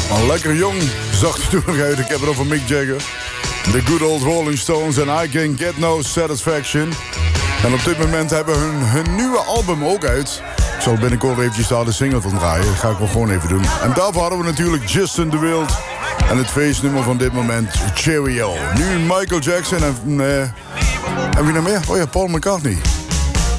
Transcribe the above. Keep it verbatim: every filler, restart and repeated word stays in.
Een lekker jong, zacht toen nog uit. Ik heb het over Mick Jagger. The Good Old Rolling Stones en I Can Get No Satisfaction. En op dit moment hebben hun, hun nieuwe album ook uit. Ik zal binnenkort eventjes daar de single van draaien. Dat ga ik wel gewoon even doen. En daarvoor hadden we natuurlijk Justin DeWild. En het feestnummer van dit moment, Cheerio. Nu Michael Jackson en... Uh, en wie nog meer? Oh ja, Paul McCartney.